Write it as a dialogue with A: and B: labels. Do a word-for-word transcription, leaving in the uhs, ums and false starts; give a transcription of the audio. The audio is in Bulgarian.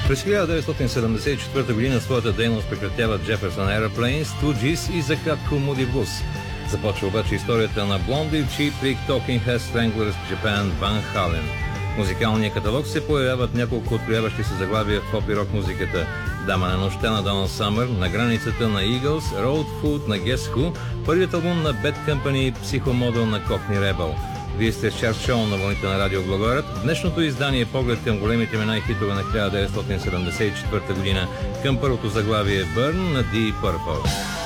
A: През хиляда деветстотин седемдесет и четвърта година своята дейност прекратяват Jefferson Airplane, Stooges и за кратко Moody Blues. Започва обаче историята на Blondie, Cheap Trick, Talking Heads, Stranglers, Japan, Van Halen. В музикалния каталог се появяват няколко открояващи се заглавия в поп и рок музиката: Дама на нощта на Donald Summer, На границата на Eagles, Road Food на Guess Who, първият албум на Bad Company, Психомодел на Cockney Rebel. Вие сте с Чарт Шоу на вълните на Радио Благоевград. Днешното издание е поглед към големите имена и хитове на хиляда деветстотин седемдесет и четвърта година, към първото заглавие Burn на Deep Purple.